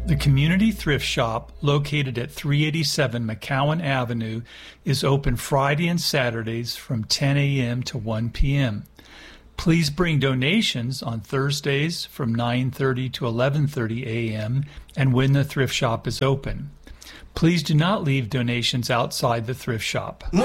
The Community Thrift Shop, located at 387 McCowan Avenue, is open Friday and Saturdays from 10 a.m. to 1 p.m. Please bring donations on Thursdays from 9:30 to 11:30 a.m. and when the thrift shop is open. Please do not leave donations outside the thrift shop.